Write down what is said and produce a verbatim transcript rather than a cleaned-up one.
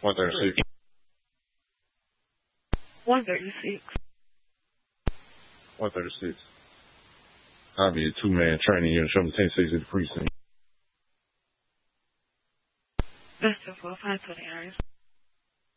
one thirty-six. one thirty-six. one thirty-six. I'll be a two-man training unit. Show me ten six at the precinct. That's the four five twenty hours.